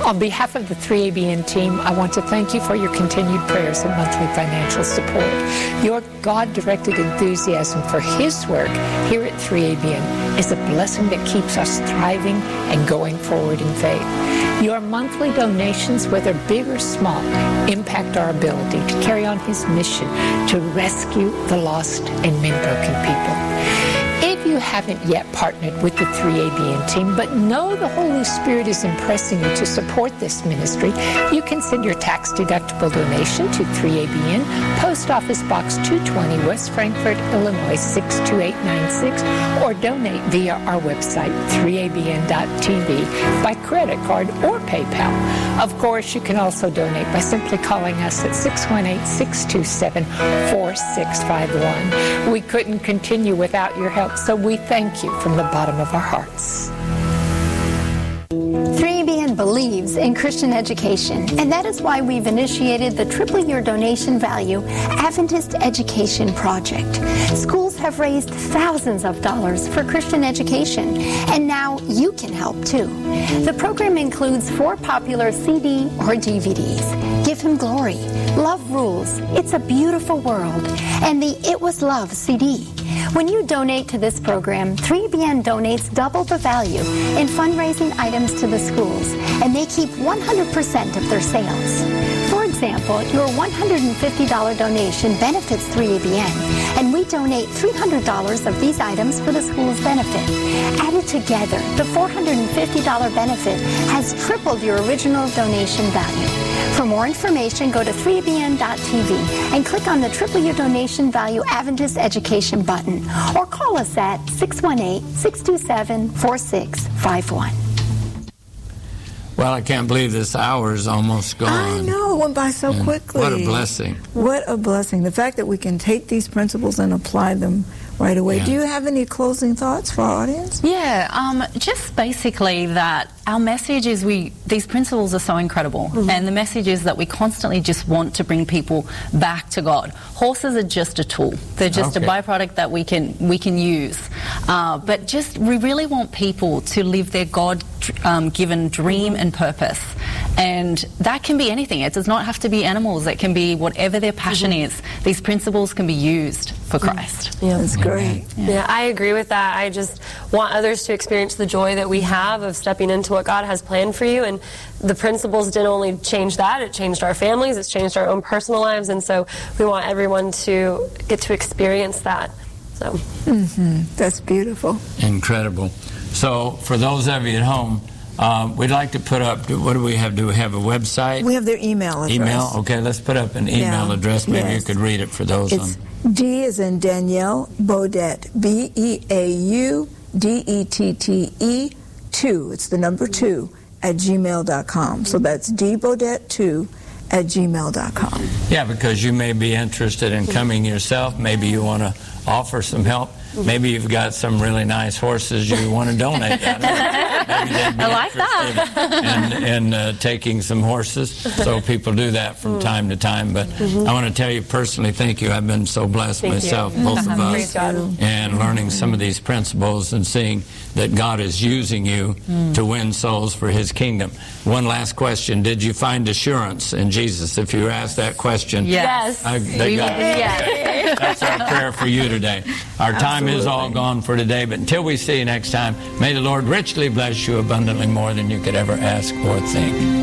On behalf of the 3ABN team, I want to thank you for your continued prayers and monthly financial support. Your God-directed enthusiasm for His work here at 3ABN is a blessing that keeps us thriving and going forward in faith. Your monthly donations, whether big or small, impact our ability to carry on His mission to rescue the lost and mend broken people. If you haven't yet partnered with the 3ABN team, but know the Holy Spirit is impressing you to support this ministry, you can send your tax-deductible donation to 3ABN, Post Office Box 220, West Frankfort, Illinois 62896, or donate via our website, 3abn.tv, by credit card or PayPal. Of course, you can also donate by simply calling us at 618-627-4651. We couldn't continue without your help, so we thank you from the bottom of our hearts. 3ABN believes in Christian education, and that is why we've initiated the Triple Your Donation Value Adventist Education Project. Schools have raised thousands of dollars for Christian education, and now you can help too. The program includes 4 popular CD or DVDs. Give Him Glory, Love Rules, It's a Beautiful World, and the It Was Love CD. When you donate to this program, 3ABN donates double the value in fundraising items to the schools, and they keep 100% of their sales. For example, your $150 donation benefits 3ABN, and we donate $300 of these items for the school's benefit. Added together, the $450 benefit has tripled your original donation value. For more information, go to 3abn.tv and click on the Triple Your Donation Value Adventist Education button, or call us at 618-627-4651. Well, I can't believe this hour is almost gone. I know, it went by so quickly. What a blessing. What a blessing. The fact that we can take these principles and apply them right away. Yeah. Do you have any closing thoughts for our audience? Yeah, just basically that our message is these principles are so incredible, and the message is that we constantly just want to bring people back to God. Horses are just a tool; they're just a byproduct that we can use. But we really want people to live their God-given dream and purpose, and that can be anything. It does not have to be animals. It can be whatever their passion is. These principles can be used for Christ. Yeah, that's great. Yeah, I agree with that. I just want others to experience the joy that we have of stepping into what God has planned for you, and the principles didn't only change that, it changed our families, it's changed our own personal lives, and so we want everyone to get to experience that. So That's beautiful. Incredible. So for those of you at home, we'd like to put up, what do we have? Do we have a website? We have their email address. Email? Okay, let's put up an email address. Maybe you could read it for those It's D as in Danielle Beaudette, BEAUDETTE 2. It's the number 2 at gmail.com. So that's dbeaudette2 at gmail.com. Yeah, because you may be interested in coming yourself. Maybe you want to offer some help. Maybe you've got some really nice horses you want to donate. I like that. And taking some horses. So people do that from time to time. But I want to tell you personally, thank you. I've been so blessed myself, both of us, and learning some of these principles and seeing that God is using you to win souls for His kingdom. One last question. Did you find assurance in Jesus? If you were asked that question. Yes. That's our prayer for you today. Our time is all gone for today, but until we see you next time, may the Lord richly bless you abundantly more than you could ever ask or think.